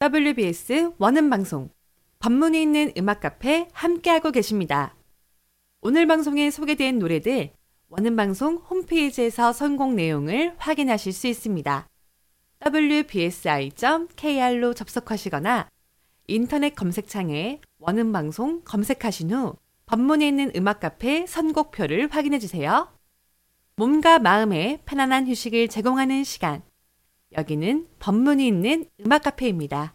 WBS 원음방송, 법문이 있는 음악 카페 함께하고 계십니다. 오늘 방송에 소개된 노래들 원음방송 홈페이지에서 선곡 내용을 확인하실 수 있습니다. wbsi.kr로 접속하시거나 인터넷 검색창에 원음방송 검색하신 후 법문이 있는 음악 카페 선곡표를 확인해 주세요. 몸과 마음에 편안한 휴식을 제공하는 시간. 여기는 법문이 있는 음악 카페입니다.